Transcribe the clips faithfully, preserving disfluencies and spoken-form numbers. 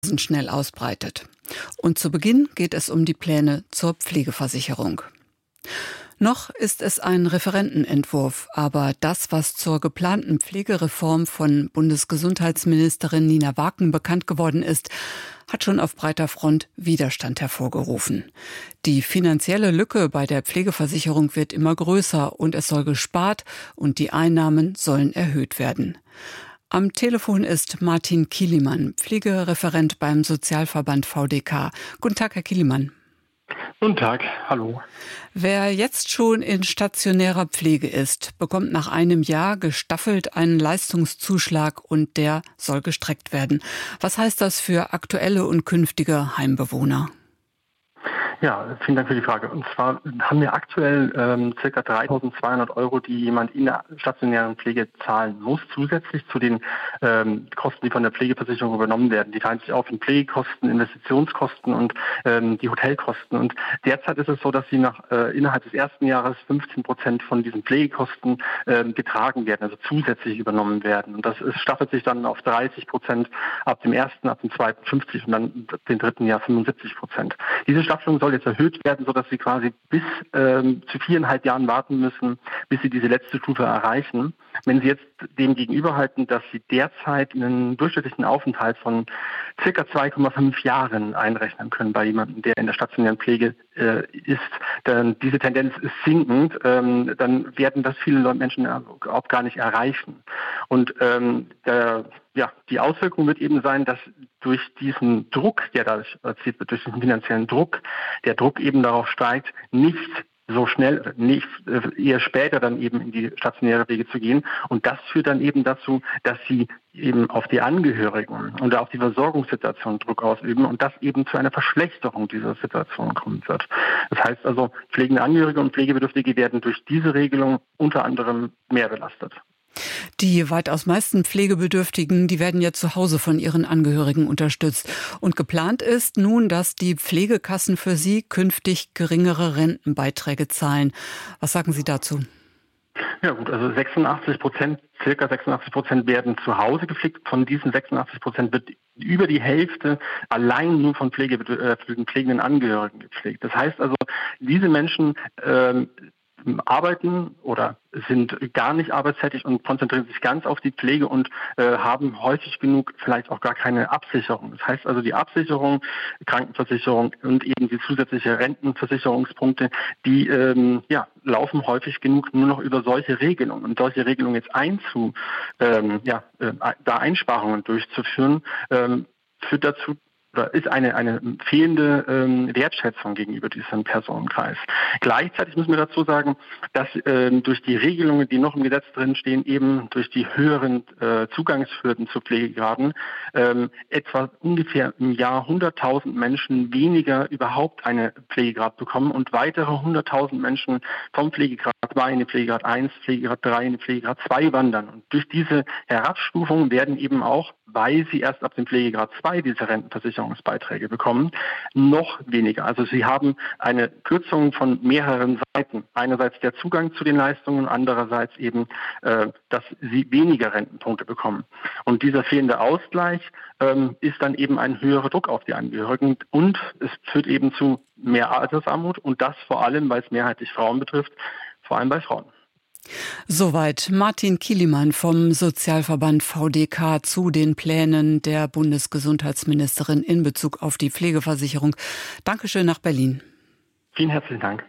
schnell ausbreitet. Und zu Beginn geht es um die Pläne zur Pflegeversicherung. Noch ist es ein Referentenentwurf, aber das, was zur geplanten Pflegereform von Bundesgesundheitsministerin Nina Waken bekannt geworden ist, hat schon auf breiter Front Widerstand hervorgerufen. Die finanzielle Lücke bei der Pflegeversicherung wird immer größer und es soll gespart und die Einnahmen sollen erhöht werden. Am Telefon ist Martin Kilimann, Pflegereferent beim Sozialverband V D K. Guten Tag, Herr Kilimann. Guten Tag, hallo. Wer jetzt schon in stationärer Pflege ist, bekommt nach einem Jahr gestaffelt einen Leistungszuschlag und der soll gestreckt werden. Was heißt das für aktuelle und künftige Heimbewohner? Ja, vielen Dank für die Frage. Und zwar haben wir aktuell ähm, ca. dreitausendzweihundert Euro, die jemand in der stationären Pflege zahlen muss, zusätzlich zu den ähm, Kosten, die von der Pflegeversicherung übernommen werden. Die teilen sich auf in Pflegekosten, Investitionskosten und ähm, die Hotelkosten. Und derzeit ist es so, dass sie nach äh, innerhalb des ersten Jahres fünfzehn Prozent von diesen Pflegekosten ähm, getragen werden, also zusätzlich übernommen werden. Und das ist, staffelt sich dann auf dreißig Prozent ab dem ersten, ab dem zweiten fünfzig und dann ab dem dritten Jahr fünfundsiebzig Prozent. Diese Staffelung soll jetzt erhöht werden, sodass sie quasi bis ähm, zu viereinhalb Jahren warten müssen, bis sie diese letzte Stufe erreichen. Wenn Sie jetzt dem gegenüberhalten, dass Sie derzeit einen durchschnittlichen Aufenthalt von circa zwei Komma fünf Jahren einrechnen können bei jemandem, der in der stationären Pflege äh, ist, dann diese Tendenz ist sinkend, ähm, dann werden das viele Menschen auch gar nicht erreichen. Und ähm, der, ja, die Auswirkung wird eben sein, dass durch diesen Druck, der dadurch erzielt wird, durch diesen finanziellen Druck, der Druck eben darauf steigt, nicht so schnell, nicht eher später dann eben in die stationäre Pflege zu gehen. Und das führt dann eben dazu, dass sie eben auf die Angehörigen und auf die Versorgungssituation Druck ausüben und das eben zu einer Verschlechterung dieser Situation kommen wird. Das heißt also, pflegende Angehörige und Pflegebedürftige werden durch diese Regelung unter anderem mehr belastet. Die weitaus meisten Pflegebedürftigen, die werden ja zu Hause von ihren Angehörigen unterstützt. Und geplant ist nun, dass die Pflegekassen für sie künftig geringere Rentenbeiträge zahlen. Was sagen Sie dazu? Ja gut, also sechsundachtzig Prozent, circa sechsundachtzig Prozent werden zu Hause gepflegt. Von diesen sechsundachtzig Prozent wird über die Hälfte allein nur von Pflege, äh, pflegenden Angehörigen gepflegt. Das heißt also, diese Menschen ähm, arbeiten oder sind gar nicht arbeitstätig und konzentrieren sich ganz auf die Pflege und äh, haben häufig genug vielleicht auch gar keine Absicherung. Das heißt also, die Absicherung, Krankenversicherung und eben die zusätzliche Rentenversicherungspunkte, die ähm, ja, laufen häufig genug nur noch über solche Regelungen. Und solche Regelungen jetzt einzu, ähm, ja, äh, da Einsparungen durchzuführen, ähm, führt dazu, oder ist eine, eine fehlende ähm, Wertschätzung gegenüber diesem Personenkreis. Gleichzeitig müssen wir dazu sagen, dass ähm, durch die Regelungen, die noch im Gesetz drin stehen, eben durch die höheren äh, Zugangshürden zu Pflegegraden, ähm, etwa ungefähr im Jahr hunderttausend Menschen weniger überhaupt eine Pflegegrad bekommen und weitere hunderttausend Menschen vom Pflegegrad zwei in den Pflegegrad eins, Pflegegrad drei in den Pflegegrad zwei wandern. Und durch diese Herabstufung werden eben auch, weil sie erst ab dem Pflegegrad zwei diese Rentenversicherungsbeiträge bekommen, noch weniger. Also sie haben eine Kürzung von mehreren Seiten. Einerseits der Zugang zu den Leistungen, andererseits eben, äh, dass sie weniger Rentenpunkte bekommen. Und dieser fehlende Ausgleich ähm, ist dann eben ein höherer Druck auf die Angehörigen und es führt eben zu mehr Altersarmut und das vor allem, weil es mehrheitlich Frauen betrifft, vor allem bei Frauen. Soweit Martin Kilimann vom Sozialverband V D K zu den Plänen der Bundesgesundheitsministerin in Bezug auf die Pflegeversicherung. Dankeschön nach Berlin. Vielen herzlichen Dank.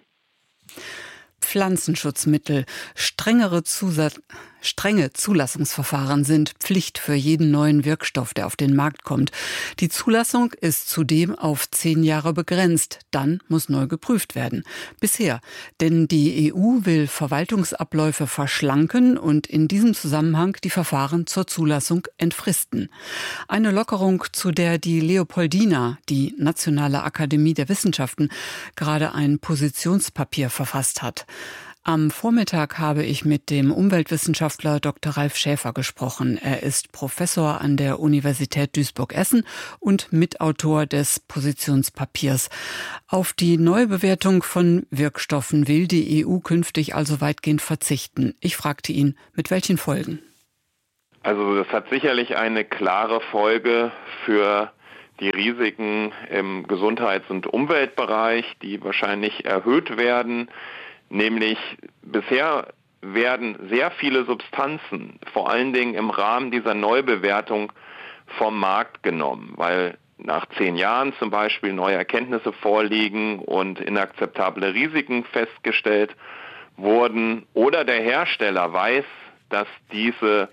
Pflanzenschutzmittel. Strengere Zusatz Strenge Zulassungsverfahren sind Pflicht für jeden neuen Wirkstoff, der auf den Markt kommt. Die Zulassung ist zudem auf zehn Jahre begrenzt. Dann muss neu geprüft werden. Bisher. Denn die E U will Verwaltungsabläufe verschlanken und in diesem Zusammenhang die Verfahren zur Zulassung entfristen. Eine Lockerung, zu der die Leopoldina, die Nationale Akademie der Wissenschaften, gerade ein Positionspapier verfasst hat. Am Vormittag habe ich mit dem Umweltwissenschaftler Doktor Ralf Schäfer gesprochen. Er ist Professor an der Universität Duisburg-Essen und Mitautor des Positionspapiers. Auf die Neubewertung von Wirkstoffen will die E U künftig also weitgehend verzichten. Ich fragte ihn, mit welchen Folgen? Also das hat sicherlich eine klare Folge für die Risiken im Gesundheits- und Umweltbereich, die wahrscheinlich erhöht werden. Nämlich bisher werden sehr viele Substanzen, vor allen Dingen im Rahmen dieser Neubewertung, vom Markt genommen, weil nach zehn Jahren zum Beispiel neue Erkenntnisse vorliegen und inakzeptable Risiken festgestellt wurden oder der Hersteller weiß, dass diese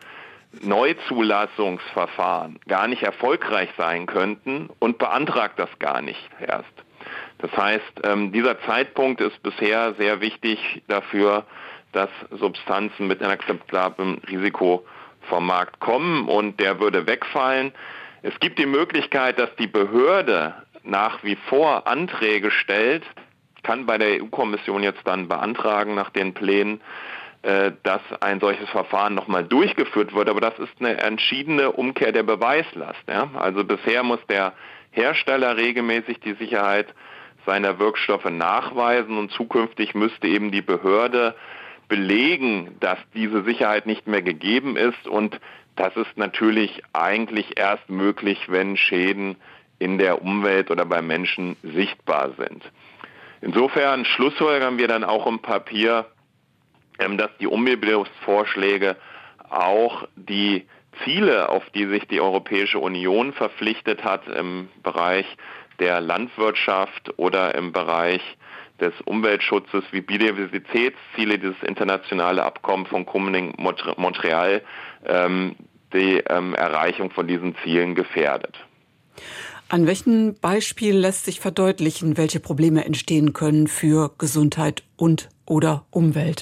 Neuzulassungsverfahren gar nicht erfolgreich sein könnten und beantragt das gar nicht erst. Das heißt, dieser Zeitpunkt ist bisher sehr wichtig dafür, dass Substanzen mit inakzeptablem Risiko vom Markt kommen und der würde wegfallen. Es gibt die Möglichkeit, dass die Behörde nach wie vor Anträge stellt, kann bei der E U-Kommission jetzt dann beantragen nach den Plänen, dass ein solches Verfahren nochmal durchgeführt wird. Aber das ist eine entschiedene Umkehr der Beweislast. Ja? Also bisher muss der Hersteller regelmäßig die Sicherheit seiner Wirkstoffe nachweisen und zukünftig müsste eben die Behörde belegen, dass diese Sicherheit nicht mehr gegeben ist und das ist natürlich eigentlich erst möglich, wenn Schäden in der Umwelt oder bei Menschen sichtbar sind. Insofern schlussfolgern wir dann auch im Papier, dass die Umweltbildungsvorschläge auch die Ziele, auf die sich die Europäische Union verpflichtet hat im Bereich der Landwirtschaft oder im Bereich des Umweltschutzes wie Biodiversitätsziele, dieses internationale Abkommen von Kunming-Montreal, ähm, die ähm, Erreichung von diesen Zielen gefährdet. An welchem Beispiel lässt sich verdeutlichen, welche Probleme entstehen können für Gesundheit und oder Umwelt?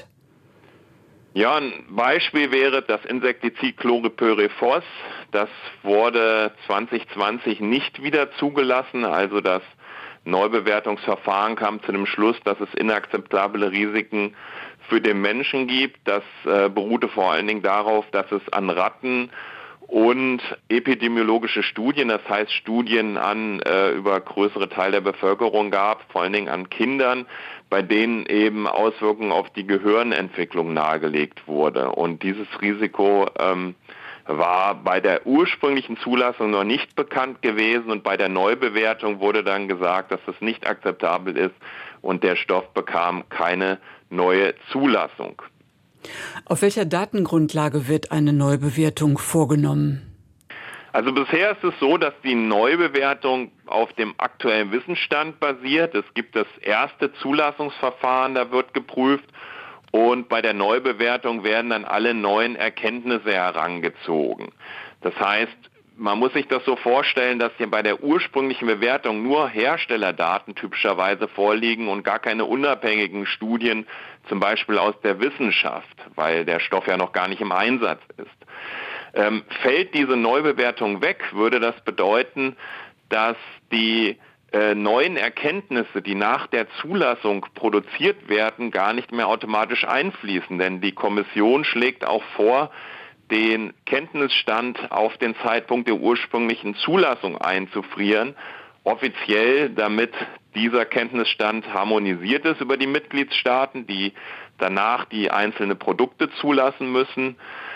Ja, ein Beispiel wäre das Insektizid Chlorpyrifos. Das wurde zwanzig zwanzig nicht wieder zugelassen, also das Neubewertungsverfahren kam zu dem Schluss, dass es inakzeptable Risiken für den Menschen gibt. Das äh, beruhte vor allen Dingen darauf, dass es an Ratten und epidemiologische Studien, das heißt Studien an äh, über größere Teile der Bevölkerung gab, vor allen Dingen an Kindern, bei denen eben Auswirkungen auf die Gehirnentwicklung nahegelegt wurde. Und dieses Risiko ähm, war bei der ursprünglichen Zulassung noch nicht bekannt gewesen und bei der Neubewertung wurde dann gesagt, dass das nicht akzeptabel ist und der Stoff bekam keine neue Zulassung. Auf welcher Datengrundlage wird eine Neubewertung vorgenommen? Also bisher ist es so, dass die Neubewertung auf dem aktuellen Wissensstand basiert. Es gibt das erste Zulassungsverfahren, da wird geprüft. Und bei der Neubewertung werden dann alle neuen Erkenntnisse herangezogen. Das heißt, man muss sich das so vorstellen, dass hier bei der ursprünglichen Bewertung nur Herstellerdaten typischerweise vorliegen und gar keine unabhängigen Studien, zum Beispiel aus der Wissenschaft, weil der Stoff ja noch gar nicht im Einsatz ist. Ähm, fällt diese Neubewertung weg, würde das bedeuten, dass die Äh, neuen Erkenntnisse, die nach der Zulassung produziert werden, gar nicht mehr automatisch einfließen. Denn die Kommission schlägt auch vor, den Kenntnisstand auf den Zeitpunkt der ursprünglichen Zulassung einzufrieren, offiziell, damit dieser Kenntnisstand harmonisiert ist über die Mitgliedstaaten, die danach die einzelnen Produkte zulassen müssen.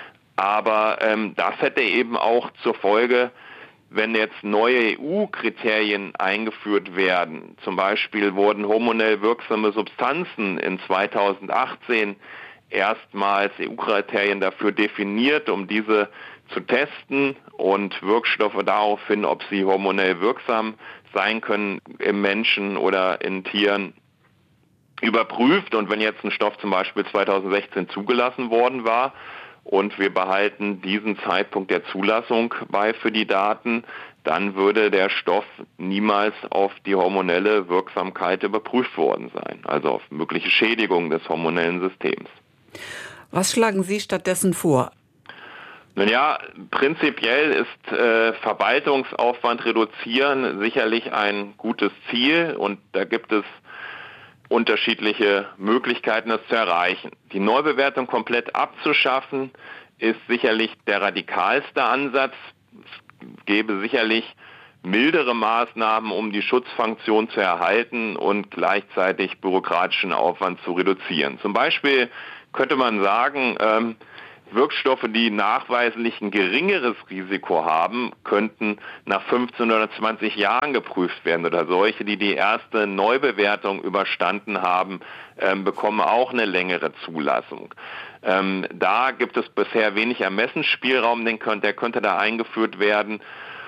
Aber ähm, das hätte eben auch zur Folge, wenn jetzt neue E U-Kriterien eingeführt werden, zum Beispiel wurden hormonell wirksame Substanzen in zweitausendachtzehn erstmals E U-Kriterien dafür definiert, um diese zu testen und Wirkstoffe daraufhin, ob sie hormonell wirksam sein können im Menschen oder in Tieren, überprüft. Und wenn jetzt ein Stoff zum Beispiel zweitausendsechzehn zugelassen worden war, und wir behalten diesen Zeitpunkt der Zulassung bei für die Daten, dann würde der Stoff niemals auf die hormonelle Wirksamkeit überprüft worden sein, also auf mögliche Schädigung des hormonellen Systems. Was schlagen Sie stattdessen vor? Nun ja, prinzipiell ist äh, Verwaltungsaufwand reduzieren sicherlich ein gutes Ziel und da gibt es unterschiedliche Möglichkeiten, das zu erreichen. Die Neubewertung komplett abzuschaffen, ist sicherlich der radikalste Ansatz. Es gäbe sicherlich mildere Maßnahmen, um die Schutzfunktion zu erhalten und gleichzeitig bürokratischen Aufwand zu reduzieren. Zum Beispiel könnte man sagen, ähm, Wirkstoffe, die nachweislich ein geringeres Risiko haben, könnten nach fünfzehn oder zwanzig Jahren geprüft werden. Oder solche, die die erste Neubewertung überstanden haben, ähm, bekommen auch eine längere Zulassung. Ähm, da gibt es bisher wenig Ermessensspielraum, den könnte, der könnte da eingeführt werden.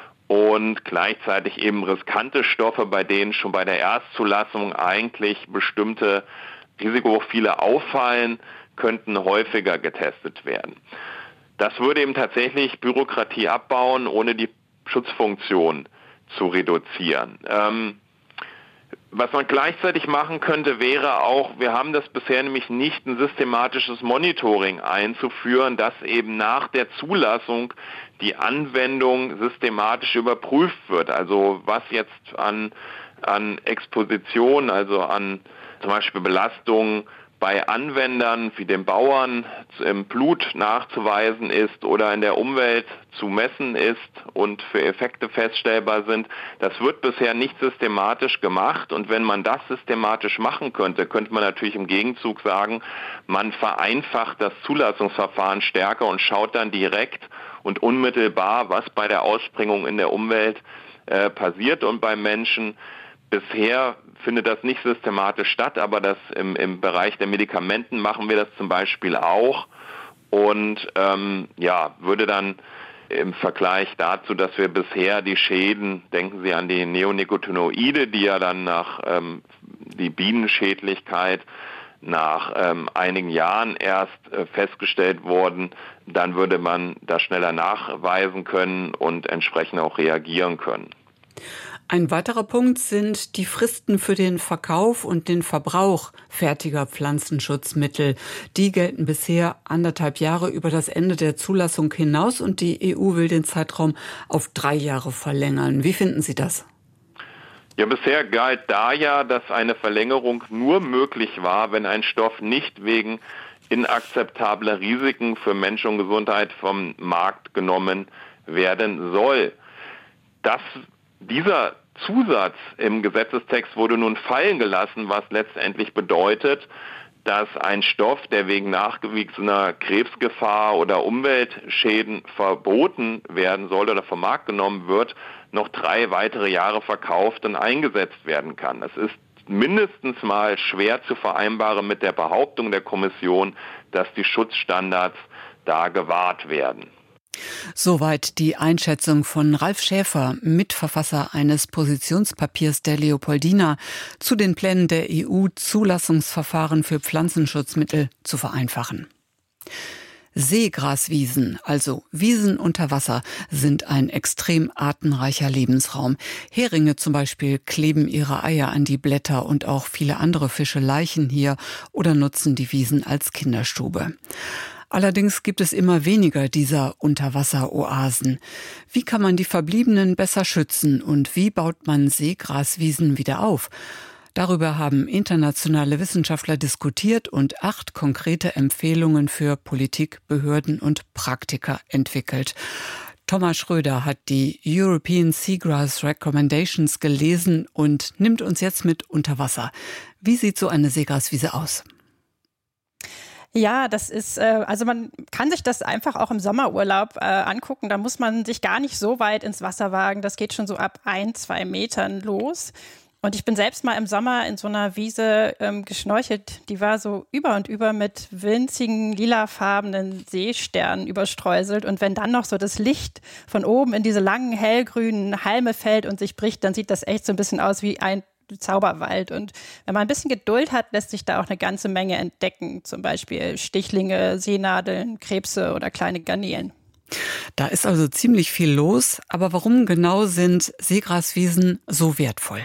Und gleichzeitig eben riskante Stoffe, bei denen schon bei der Erstzulassung eigentlich bestimmte Risikoprofile auffallen, könnten häufiger getestet werden. Das würde eben tatsächlich Bürokratie abbauen, ohne die Schutzfunktion zu reduzieren. Ähm, was man gleichzeitig machen könnte, wäre auch, wir haben das bisher nämlich nicht, ein systematisches Monitoring einzuführen, dass eben nach der Zulassung die Anwendung systematisch überprüft wird. Also was jetzt an, an Exposition, also an zum Beispiel Belastungen bei Anwendern wie den Bauern im Blut nachzuweisen ist oder in der Umwelt zu messen ist und für Effekte feststellbar sind, das wird bisher nicht systematisch gemacht. Und wenn man das systematisch machen könnte, könnte man natürlich im Gegenzug sagen, man vereinfacht das Zulassungsverfahren stärker und schaut dann direkt und unmittelbar, was bei der Ausbringung in der Umwelt äh, passiert und beim Menschen. Bisher findet das nicht systematisch statt, aber das im, im Bereich der Medikamenten machen wir das zum Beispiel auch und ähm, ja, würde dann im Vergleich dazu, dass wir bisher die Schäden, denken Sie an die Neonicotinoide, die ja dann nach ähm, die Bienenschädlichkeit nach ähm, einigen Jahren erst äh, festgestellt wurden, dann würde man das schneller nachweisen können und entsprechend auch reagieren können. Ein weiterer Punkt sind die Fristen für den Verkauf und den Verbrauch fertiger Pflanzenschutzmittel. Die gelten bisher anderthalb Jahre über das Ende der Zulassung hinaus und die E U will den Zeitraum auf drei Jahre verlängern. Wie finden Sie das? Ja, bisher galt da ja, dass eine Verlängerung nur möglich war, wenn ein Stoff nicht wegen inakzeptabler Risiken für Mensch und Gesundheit vom Markt genommen werden soll. Das Dieser Zusatz im Gesetzestext wurde nun fallen gelassen, was letztendlich bedeutet, dass ein Stoff, der wegen nachgewiesener Krebsgefahr oder Umweltschäden verboten werden soll oder vom Markt genommen wird, noch drei weitere Jahre verkauft und eingesetzt werden kann. Das ist mindestens mal schwer zu vereinbaren mit der Behauptung der Kommission, dass die Schutzstandards da gewahrt werden. Soweit die Einschätzung von Ralf Schäfer, Mitverfasser eines Positionspapiers der Leopoldina, zu den Plänen der E U, Zulassungsverfahren für Pflanzenschutzmittel zu vereinfachen. Seegraswiesen, also Wiesen unter Wasser, sind ein extrem artenreicher Lebensraum. Heringe zum Beispiel kleben ihre Eier an die Blätter und auch viele andere Fische laichen hier oder nutzen die Wiesen als Kinderstube. Allerdings gibt es immer weniger dieser Unterwasseroasen. Wie kann man die Verbliebenen besser schützen und wie baut man Seegraswiesen wieder auf? Darüber haben internationale Wissenschaftler diskutiert und acht konkrete Empfehlungen für Politik, Behörden und Praktiker entwickelt. Thomas Schröder hat die European Seagrass Recommendations gelesen und nimmt uns jetzt mit unter Wasser. Wie sieht so eine Seegraswiese aus? Ja, das ist, äh, also man kann sich das einfach auch im Sommerurlaub äh, angucken. Da muss man sich gar nicht so weit ins Wasser wagen. Das geht schon so ab ein, zwei Metern los. Und ich bin selbst mal im Sommer in so einer Wiese ähm, geschnorchelt. Die war so über und über mit winzigen lilafarbenen Seesternen überstreuselt. Und wenn dann noch so das Licht von oben in diese langen hellgrünen Halme fällt und sich bricht, dann sieht das echt so ein bisschen aus wie ein Zauberwald. Und wenn man ein bisschen Geduld hat, lässt sich da auch eine ganze Menge entdecken. Zum Beispiel Stichlinge, Seenadeln, Krebse oder kleine Garnelen. Da ist also ziemlich viel los. Aber warum genau sind Seegraswiesen so wertvoll?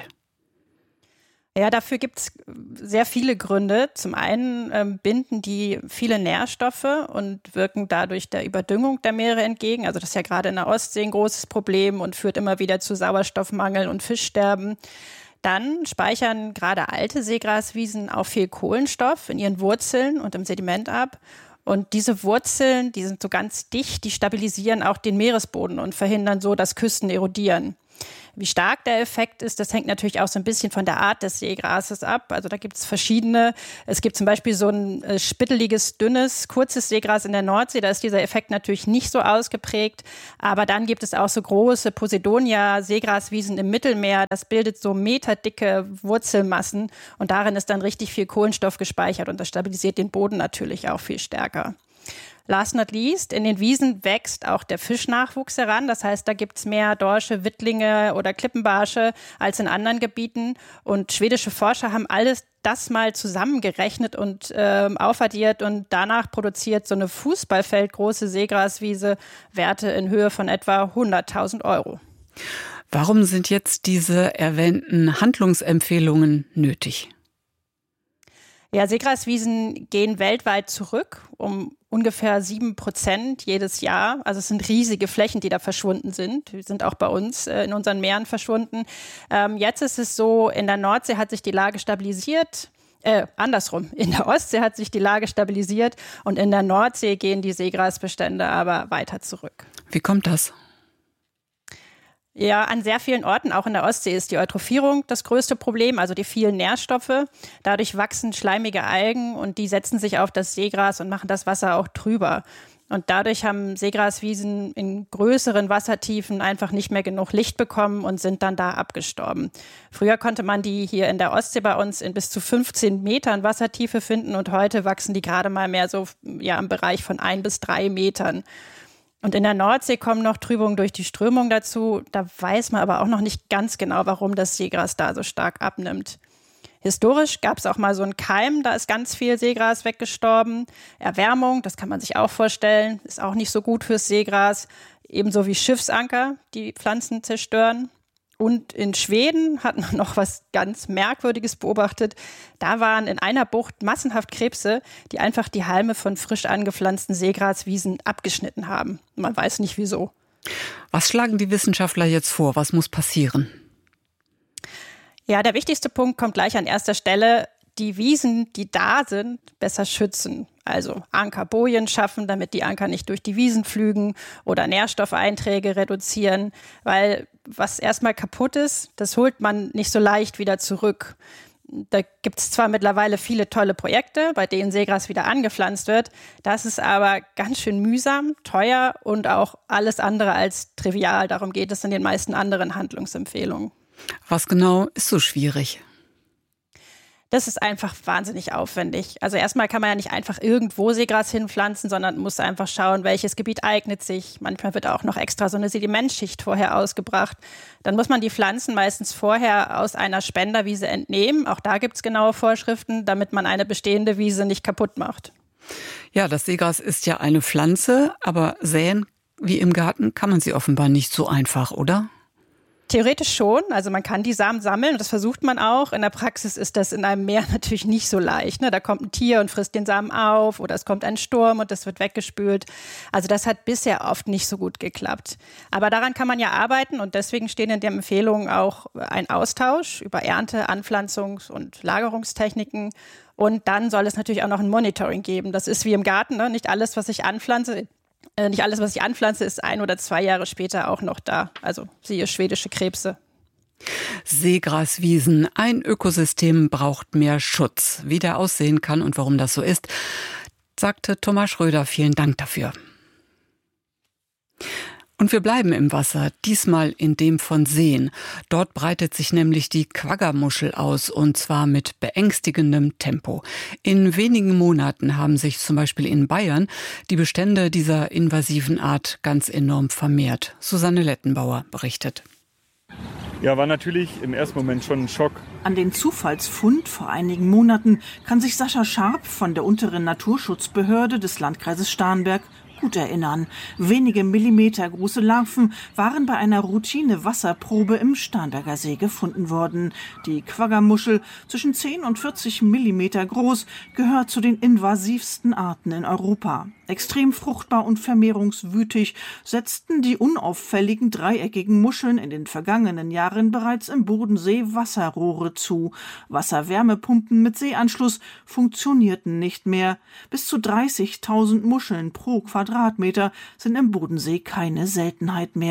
Ja, dafür gibt es sehr viele Gründe. Zum einen ähm, binden die viele Nährstoffe und wirken dadurch der Überdüngung der Meere entgegen. Also das ist ja gerade in der Ostsee ein großes Problem und führt immer wieder zu Sauerstoffmangel und Fischsterben. Dann speichern gerade alte Seegraswiesen auch viel Kohlenstoff in ihren Wurzeln und im Sediment ab. Und diese Wurzeln, die sind so ganz dicht, die stabilisieren auch den Meeresboden und verhindern so, dass Küsten erodieren. Wie stark der Effekt ist, das hängt natürlich auch so ein bisschen von der Art des Seegrases ab. Also da gibt es verschiedene. Es gibt zum Beispiel so ein äh, spitteliges, dünnes, kurzes Seegras in der Nordsee. Da ist dieser Effekt natürlich nicht so ausgeprägt. Aber dann gibt es auch so große Posidonia-Seegraswiesen im Mittelmeer. Das bildet so meterdicke Wurzelmassen. Und darin ist dann richtig viel Kohlenstoff gespeichert. Und das stabilisiert den Boden natürlich auch viel stärker. Last not least, in den Wiesen wächst auch der Fischnachwuchs heran. Das heißt, da gibt's mehr Dorsche, Wittlinge oder Klippenbarsche als in anderen Gebieten. Und schwedische Forscher haben alles das mal zusammengerechnet und äh, aufaddiert und danach produziert so eine Fußballfeldgroße Seegraswiese Werte in Höhe von etwa hunderttausend Euro. Warum sind jetzt diese erwähnten Handlungsempfehlungen nötig? Ja, Seegraswiesen gehen weltweit zurück um ungefähr sieben Prozent jedes Jahr. Also es sind riesige Flächen, die da verschwunden sind. Die sind auch bei uns äh, in unseren Meeren verschwunden. Ähm, jetzt ist es so, in der Nordsee hat sich die Lage stabilisiert. Äh, andersrum, in der Ostsee hat sich die Lage stabilisiert und in der Nordsee gehen die Seegrasbestände aber weiter zurück. Wie kommt das? Ja, an sehr vielen Orten, auch in der Ostsee, ist die Eutrophierung das größte Problem, also die vielen Nährstoffe. Dadurch wachsen schleimige Algen und die setzen sich auf das Seegras und machen das Wasser auch trüber. Und dadurch haben Seegraswiesen in größeren Wassertiefen einfach nicht mehr genug Licht bekommen und sind dann da abgestorben. Früher konnte man die hier in der Ostsee bei uns in bis zu fünfzehn Metern Wassertiefe finden und heute wachsen die gerade mal mehr so ja im Bereich von ein bis drei Metern. Und in der Nordsee kommen noch Trübungen durch die Strömung dazu. Da weiß man aber auch noch nicht ganz genau, warum das Seegras da so stark abnimmt. Historisch gab es auch mal so einen Keim, da ist ganz viel Seegras weggestorben. Erwärmung, das kann man sich auch vorstellen, ist auch nicht so gut fürs Seegras. Ebenso wie Schiffsanker, die Pflanzen zerstören. Und in Schweden hat man noch was ganz Merkwürdiges beobachtet. Da waren in einer Bucht massenhaft Krebse, die einfach die Halme von frisch angepflanzten Seegraswiesen abgeschnitten haben. Man weiß nicht wieso. Was schlagen die Wissenschaftler jetzt vor? Was muss passieren? Ja, der wichtigste Punkt kommt gleich an erster Stelle. Die Wiesen, die da sind, besser schützen. Also Ankerbojen schaffen, damit die Anker nicht durch die Wiesen pflügen oder Nährstoffeinträge reduzieren. Weil was erstmal kaputt ist, das holt man nicht so leicht wieder zurück. Da gibt es zwar mittlerweile viele tolle Projekte, bei denen Seegras wieder angepflanzt wird. Das ist aber ganz schön mühsam, teuer und auch alles andere als trivial. Darum geht es in den meisten anderen Handlungsempfehlungen. Was genau ist so schwierig? Das ist einfach wahnsinnig aufwendig. Also erstmal kann man ja nicht einfach irgendwo Seegras hinpflanzen, sondern muss einfach schauen, welches Gebiet eignet sich. Manchmal wird auch noch extra so eine Sedimentschicht vorher ausgebracht. Dann muss man die Pflanzen meistens vorher aus einer Spenderwiese entnehmen. Auch da gibt es genaue Vorschriften, damit man eine bestehende Wiese nicht kaputt macht. Ja, das Seegras ist ja eine Pflanze, aber säen wie im Garten kann man sie offenbar nicht so einfach, oder? Theoretisch schon, also man kann die Samen sammeln und das versucht man auch. In der Praxis ist das in einem Meer natürlich nicht so leicht. Ne? Da kommt ein Tier und frisst den Samen auf oder es kommt ein Sturm und das wird weggespült. Also das hat bisher oft nicht so gut geklappt. Aber daran kann man ja arbeiten und deswegen stehen in der Empfehlung auch ein Austausch über Ernte-, Anpflanzungs- und Lagerungstechniken. Und dann soll es natürlich auch noch ein Monitoring geben. Das ist wie im Garten, ne? Nicht alles, was ich anpflanze, Nicht alles, was ich anpflanze, ist ein oder zwei Jahre später auch noch da. Also siehe schwedische Krebse. Seegraswiesen. Ein Ökosystem braucht mehr Schutz. Wie der aussehen kann und warum das so ist, sagte Thomas Schröder. Vielen Dank dafür. Und wir bleiben im Wasser, diesmal in dem von Seen. Dort breitet sich nämlich die Quaggamuschel aus, und zwar mit beängstigendem Tempo. In wenigen Monaten haben sich zum Beispiel in Bayern die Bestände dieser invasiven Art ganz enorm vermehrt. Susanne Lettenbauer berichtet. Ja, war natürlich im ersten Moment schon ein Schock. An den Zufallsfund vor einigen Monaten kann sich Sascha Scharp von der unteren Naturschutzbehörde des Landkreises Starnberg gut erinnern. Wenige Millimeter große Larven waren bei einer Routine-Wasserprobe im Starnberger See gefunden worden. Die Quaggamuschel, zwischen zehn und vierzig Millimeter groß, gehört zu den invasivsten Arten in Europa. Extrem fruchtbar und vermehrungswütig setzten die unauffälligen dreieckigen Muscheln in den vergangenen Jahren bereits im Bodensee Wasserrohre zu. Wasserwärmepumpen mit Seeanschluss funktionierten nicht mehr. Bis zu dreißigtausend Muscheln pro Quadratmeter sind im Bodensee keine Seltenheit mehr.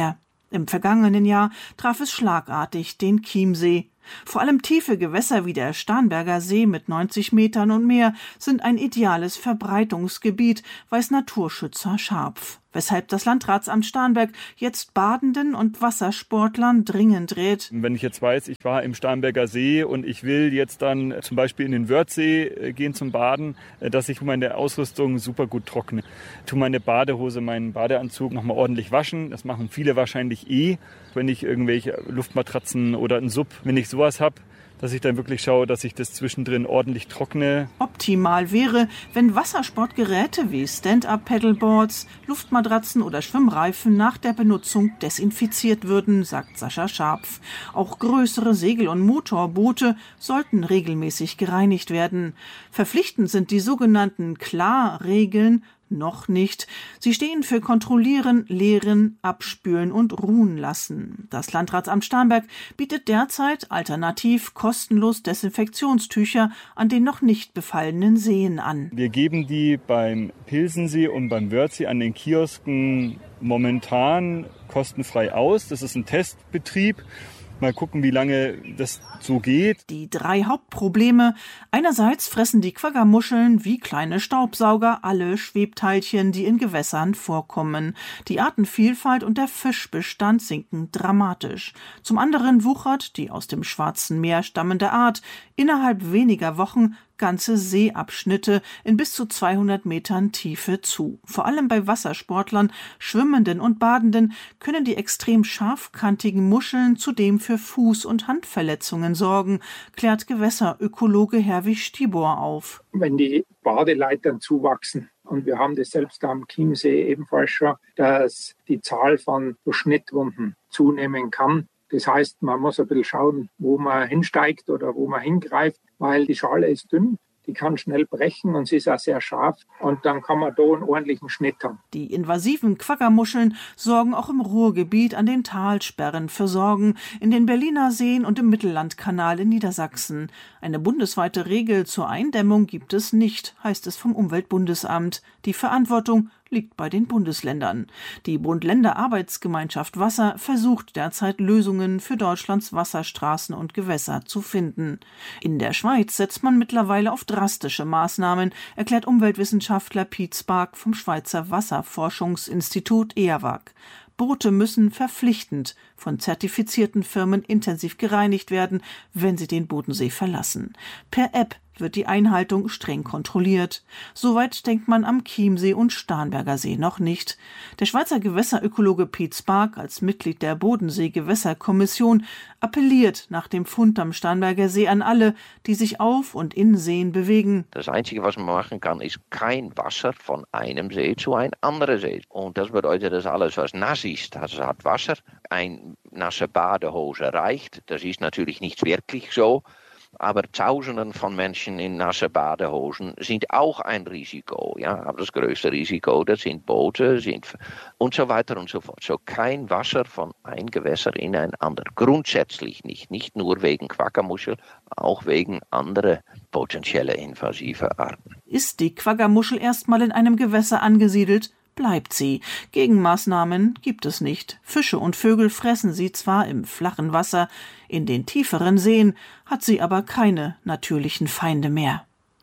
Im vergangenen Jahr traf es schlagartig den Chiemsee. Vor allem tiefe Gewässer wie der Starnberger See mit neunzig Metern und mehr sind ein ideales Verbreitungsgebiet, weiß Naturschützer Scharpf. Weshalb das Landratsamt Starnberg jetzt Badenden und Wassersportlern dringend rät. Wenn ich jetzt weiß, ich war im Starnberger See und ich will jetzt dann zum Beispiel in den Wörthsee gehen zum Baden, dass ich meine Ausrüstung super gut trockne. Ich tue meine Badehose, meinen Badeanzug nochmal ordentlich waschen. Das machen viele wahrscheinlich eh, wenn ich irgendwelche Luftmatratzen oder einen Sub, wenn ich sowas habe, dass ich dann wirklich schaue, dass ich das zwischendrin ordentlich trockne. Optimal wäre, wenn Wassersportgeräte wie Stand-up-Paddleboards, Luftmatratzen oder Schwimmreifen nach der Benutzung desinfiziert würden, sagt Sascha Scharpf. Auch größere Segel- und Motorboote sollten regelmäßig gereinigt werden. Verpflichtend sind die sogenannten Klar-Regeln noch nicht. Sie stehen für Kontrollieren, Leeren, Abspülen und Ruhen lassen. Das Landratsamt Starnberg bietet derzeit alternativ kostenlos Desinfektionstücher an den noch nicht befallenen Seen an. Wir geben die beim Pilsensee und beim Wörthsee an den Kiosken momentan kostenfrei aus. Das ist ein Testbetrieb. Mal gucken, wie lange das so geht. Die drei Hauptprobleme. Einerseits fressen die Quaggamuscheln wie kleine Staubsauger alle Schwebteilchen, die in Gewässern vorkommen. Die Artenvielfalt und der Fischbestand sinken dramatisch. Zum anderen wuchert die aus dem Schwarzen Meer stammende Art innerhalb weniger Wochen ganze Seeabschnitte in bis zu zweihundert Metern Tiefe zu. Vor allem bei Wassersportlern, Schwimmenden und Badenden können die extrem scharfkantigen Muscheln zudem für Fuß- und Handverletzungen sorgen, klärt Gewässerökologe Herwig Stibor auf. Wenn die Badeleitern zuwachsen, und wir haben das selbst am Chiemsee ebenfalls schon, dass die Zahl von Schnittwunden zunehmen kann. Das heißt, man muss ein bisschen schauen, wo man hinsteigt oder wo man hingreift, weil die Schale ist dünn, die kann schnell brechen und sie ist auch sehr scharf und dann kann man da einen ordentlichen Schnitt haben. Die invasiven Quaggamuscheln sorgen auch im Ruhrgebiet an den Talsperren für Sorgen, in den Berliner Seen und im Mittellandkanal in Niedersachsen. Eine bundesweite Regel zur Eindämmung gibt es nicht, heißt es vom Umweltbundesamt. Die Verantwortung liegt bei den Bundesländern. Die Bund-Länder-Arbeitsgemeinschaft Wasser versucht derzeit Lösungen für Deutschlands Wasserstraßen und Gewässer zu finden. In der Schweiz setzt man mittlerweile auf drastische Maßnahmen, erklärt Umweltwissenschaftler Piet Spark vom Schweizer Wasserforschungsinstitut E A W A G. Boote müssen verpflichtend von zertifizierten Firmen intensiv gereinigt werden, wenn sie den Bodensee verlassen. Per App wird die Einhaltung streng kontrolliert. Soweit denkt man am Chiemsee und Starnberger See noch nicht. Der Schweizer Gewässerökologe Piet Spark als Mitglied der Bodensee-Gewässerkommission appelliert nach dem Fund am Starnberger See an alle, die sich auf und in Seen bewegen. Das Einzige, was man machen kann, ist kein Wasser von einem See zu einem anderen See. Und das bedeutet, dass alles, was nass ist, das hat Wasser. Eine nasse Badehose reicht. Das ist natürlich nicht wirklich so. Aber Tausenden von Menschen in nassen Badehosen sind auch ein Risiko. Ja? Aber das größte Risiko, das sind Boote sind und so weiter und so fort. So kein Wasser von einem Gewässer in ein anderes. Grundsätzlich nicht. Nicht nur wegen Quaggamuschel, auch wegen anderer potenzielle invasive Arten. Ist die Quaggamuschel erstmal in einem Gewässer angesiedelt, bleibt sie. Gegenmaßnahmen gibt es nicht. Fische und Vögel fressen sie zwar im flachen Wasser, in den tieferen Seen hat sie aber keine natürlichen Feinde mehr.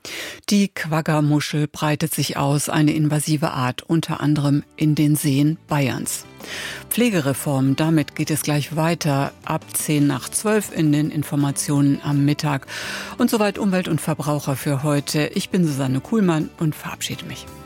Die Quaggamuschel breitet sich aus, eine invasive Art, unter anderem in den Seen Bayerns. Pflegereform, damit geht es gleich weiter, ab zehn nach zwölf in den Informationen am Mittag. Und soweit Umwelt und Verbraucher für heute. Ich bin Susanne Kuhlmann und verabschiede mich.